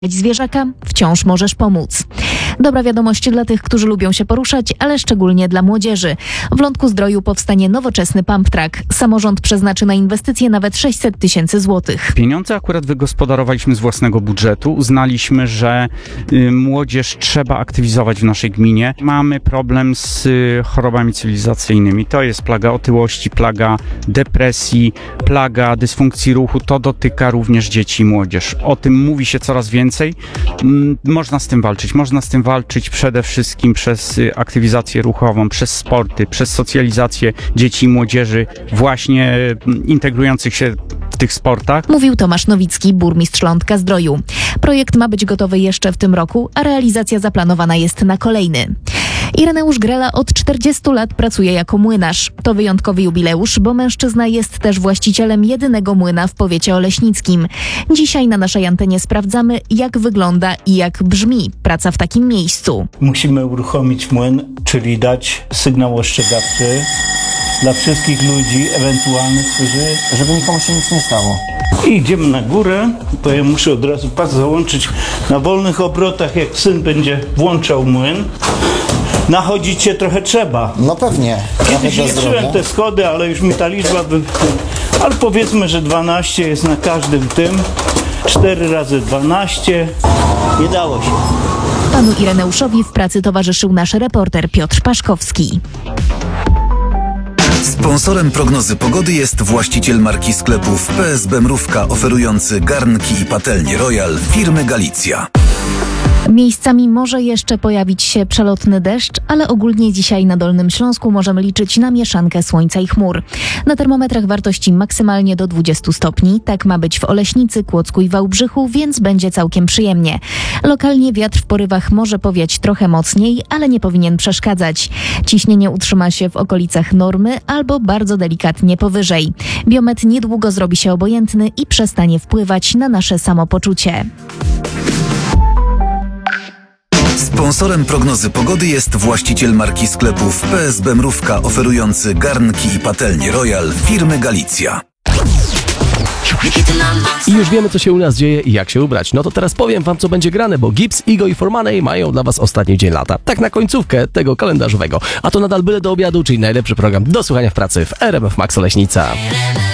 zwierzaka, wciąż możesz pomóc. Dobra wiadomość dla tych, którzy lubią się poruszać, ale szczególnie dla młodzieży. W Lądku-Zdroju powstanie nowoczesny pump track. Samorząd przeznaczy na inwestycje nawet 600 000 złotych. Pieniądze akurat wygospodarowaliśmy z własnego budżetu. Uznaliśmy, że młodzież trzeba aktywizować w naszej gminie. Mamy problem z chorobami cywilizacyjnymi. To jest plaga otyłości, plaga depresji, plaga dysfunkcji ruchu. To dotyka również dzieci i młodzież. O tym mówi się coraz więcej. Można z tym walczyć. Można z tym walczyć przede wszystkim przez aktywizację ruchową, przez sporty, przez socjalizację dzieci i młodzieży właśnie integrujących się w tych sportach. Mówił Tomasz Nowicki, burmistrz Lądka-Zdroju. Projekt ma być gotowy jeszcze w tym roku, a realizacja zaplanowana jest na kolejny. Ireneusz Grela od 40 lat pracuje jako młynarz. To wyjątkowy jubileusz, bo mężczyzna jest też właścicielem jedynego młyna w powiecie oleśnickim. Dzisiaj na naszej antenie sprawdzamy, jak wygląda i jak brzmi praca w takim miejscu. Musimy uruchomić młyn, czyli dać sygnał ostrzegawczy dla wszystkich ludzi ewentualnych, żeby nikomu się nic nie stało. I idziemy na górę, bo ja muszę od razu pas załączyć na wolnych obrotach, jak syn będzie włączał młyn. Nachodzić się trochę trzeba. No pewnie. Kiedyś liczyłem te schody, ale już mi ta liczba ale powiedzmy, że 12 jest na każdym tym. 4 razy 12. Nie dało się. Panu Ireneuszowi w pracy towarzyszył nasz reporter Piotr Paszkowski. Sponsorem prognozy pogody jest właściciel marki sklepów PSB Mrówka, oferujący garnki i patelnie Royal firmy Galicja. Miejscami może jeszcze pojawić się przelotny deszcz, ale ogólnie dzisiaj na Dolnym Śląsku możemy liczyć na mieszankę słońca i chmur. Na termometrach wartości maksymalnie do 20 stopni. Tak ma być w Oleśnicy, Kłodzku i Wałbrzychu, więc będzie całkiem przyjemnie. Lokalnie wiatr w porywach może powiać trochę mocniej, ale nie powinien przeszkadzać. Ciśnienie utrzyma się w okolicach normy albo bardzo delikatnie powyżej. Biometr niedługo zrobi się obojętny i przestanie wpływać na nasze samopoczucie. Sponsorem prognozy pogody jest właściciel marki sklepów PSB Mrówka, oferujący garnki i patelnie Royal firmy Galicja. I już wiemy, co się u nas dzieje i jak się ubrać. No to teraz powiem wam, co będzie grane, bo Gibbs, Igo i Formanej mają dla was ostatni dzień lata. Tak na końcówkę tego kalendarzowego. A to nadal byle do obiadu, czyli najlepszy program do słuchania w pracy w RMF Max Oleśnica.